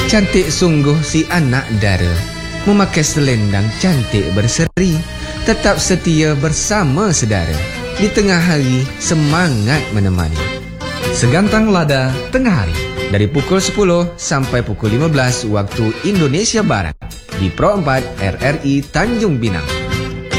Cantik sungguh si anak dara, memakai selendang cantik berseri, tetap setia bersama sedara, di tengah hari semangat menemani. Segantang Lada Tengah Hari, dari pukul 10 sampai pukul 15 waktu Indonesia Barat, di Pro 4 RRI Tanjung Pinang.